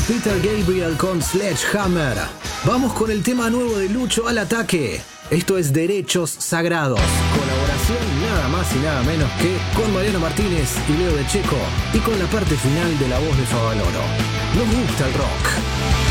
Peter Gabriel con Sledgehammer. Vamos con el tema nuevo de Lucho al ataque. Esto es Derechos Sagrados. Colaboración nada más y nada menos que con Mariano Martínez y Leo de Checo. Y con la parte final de la voz de Favaloro. Nos gusta el rock.